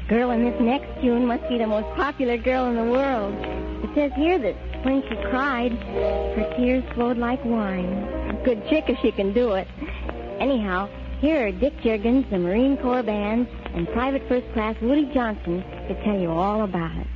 girl in this next tune must be the most popular girl in the world. It says here that when she cried, her tears flowed like wine. A good chick if she can do it. Anyhow, here are Dick Juergens, the Marine Corps Band, and Private First Class Woody Johnson to tell you all about it.